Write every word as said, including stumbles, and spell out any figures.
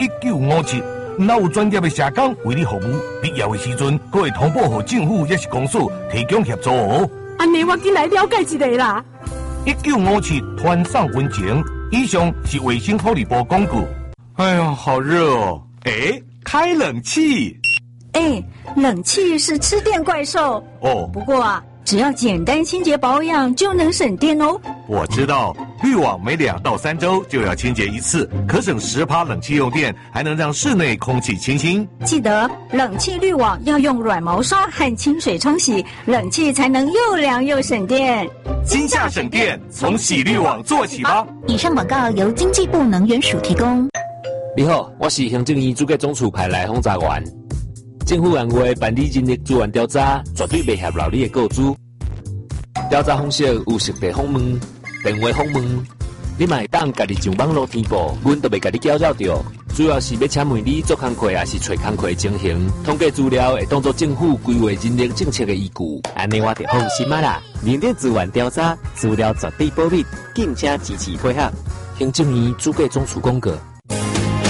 一九五七，若有专业的社工为你服务，必要的时阵，可会通报给政府也是公司提供协助哦。 安尼我进来了解一下啦。 一九五七团上温情，以上是卫生福利部广告。 哎呀，好热哦！哎，开冷气。 哎，冷气是吃电怪兽哦。 不过啊，只要简单清洁保养就能省电哦。 我知道，滤网每两到三周就要清洁一次，可省十趴冷气用电，还能让室内空气清新。 记得冷气滤网要用软毛刷和清水冲洗，冷气才能又凉又省电。 今夏省电，从洗滤网做起吧。 以上广告由经济部能源署提供。 你好，我是行政院主计总处派来轰炸员。政府按月办理人力资源调查，绝对袂合劳你的告知。调查方式有实地访问、电话访问，你嘛会当家己上网络填报，阮都袂甲你搅扰着。主要是要请问你做工课，也是找工课的情形，统计资料会当作政府规划人力政策的依据。 安尼我就放心啊啦！人力资源调查资料绝对保密，敬请支持配合。 行政院主计总处公告。